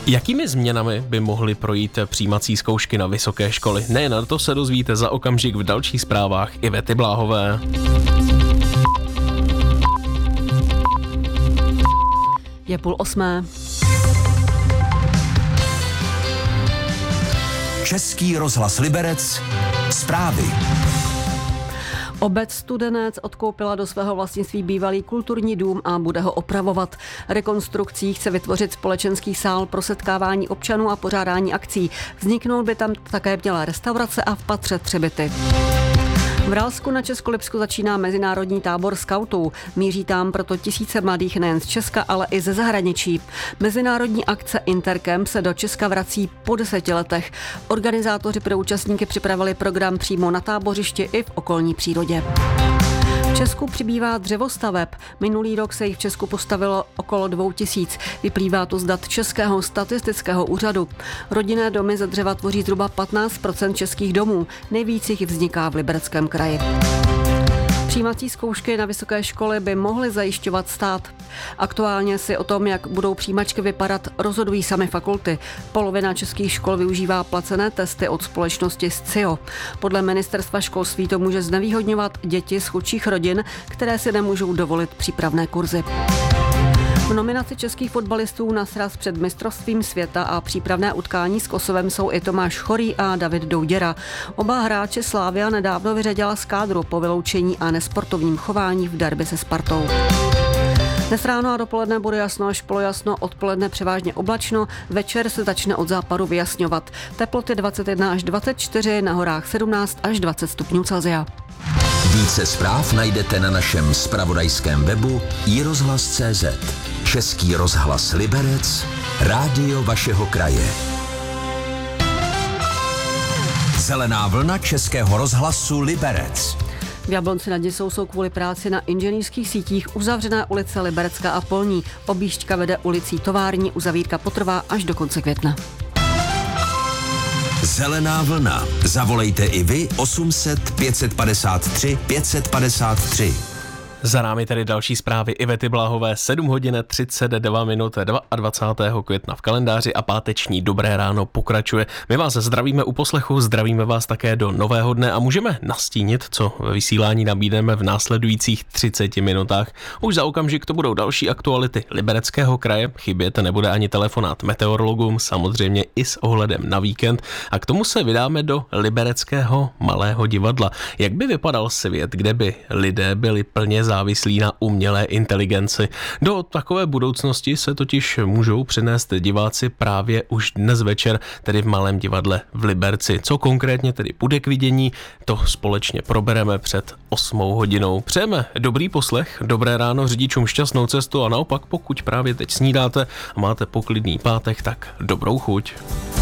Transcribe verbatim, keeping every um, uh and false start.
Jakými změnami by mohly projít přijímací zkoušky na vysoké školy? Nejen na to se dozvíte za okamžik v dalších zprávách Ivety Bláhové. Je půl osmé. Český rozhlas Liberec. Zprávy. Obec Studenec odkoupila do svého vlastnictví bývalý kulturní dům a bude ho opravovat. Rekonstrukcí chce vytvořit společenský sál pro setkávání občanů a pořádání akcí. Vzniknout by tam také měla restaurace a v patře tři byty. V Ralsku na Českolipsku začíná mezinárodní tábor skautů. Míří tam proto tisíce mladých nejen z Česka, ale i ze zahraničí. Mezinárodní akce Intercamp se do Česka vrací po deseti letech. Organizátoři pro účastníky připravili program přímo na tábořišti i v okolní přírodě. V Česku přibývá dřevostaveb. Minulý rok se jich v Česku postavilo okolo dvou tisíc. Vyplývá to z dat Českého statistického úřadu. Rodinné domy ze dřeva tvoří zhruba patnáct procent českých domů. Nejvíc jich vzniká v Libereckém kraji. Přijímací zkoušky na vysoké školy by mohly zajišťovat stát. Aktuálně si o tom, jak budou přijímačky vypadat, rozhodují samy fakulty. Polovina českých škol využívá placené testy od společnosti Scio. Podle ministerstva školství to může znevýhodňovat děti z chudších rodin, které si nemůžou dovolit přípravné kurzy. V nominaci českých fotbalistů na sraz před mistrovstvím světa a přípravné utkání s Kosovem jsou i Tomáš Chorý a David Douděra. Oba hráče Slavia nedávno vyřadila z kádru po vyloučení a nesportovním chování v derby se Spartou. Dnes ráno a dopoledne bude jasno až polojasno, odpoledne převážně oblačno, večer se začne od západu vyjasňovat. Teploty dvacet jedna až dvacet čtyři, na horách sedmnáct až dvacet stupňů Celsia. Více zpráv najdete na našem zpravodajském webu i rozhlas tečka cé zet. Český rozhlas Liberec, rádio vašeho kraje. Zelená vlna Českého rozhlasu Liberec. V Jablonci nad Nisou jsou kvůli práci na inženýrských sítích uzavřené ulice Liberecká a Polní. Objížďka vede ulicí Tovární, uzavírka potrvá až do konce května. Zelená vlna. Zavolejte i vy osm set pět padesát tři pět set padesát tři. Za námi tedy další zprávy Ivety Bláhové, sedm hodin třicet dva minut dvacátého druhého května v kalendáři a páteční Dobré ráno pokračuje. My vás zdravíme u poslechu, zdravíme vás také do nového dne a můžeme nastínit, co ve vysílání nabídneme v následujících třiceti minutách. Už za okamžik to budou další aktuality Libereckého kraje, chybět nebude ani telefonát meteorologům, samozřejmě i s ohledem na víkend, a k tomu se vydáme do Libereckého malého divadla. Jak by vypadal svět, kde by lidé byli plně závislí na umělé inteligenci? Do takové budoucnosti se totiž můžou přenést diváci právě už dnes večer, tedy v Malém divadle v Liberci. Co konkrétně tedy bude k vidění, to společně probereme před osmou hodinou. Přejeme dobrý poslech, dobré ráno řidičům, šťastnou cestu a naopak, pokud právě teď snídáte a máte poklidný pátek, tak dobrou chuť.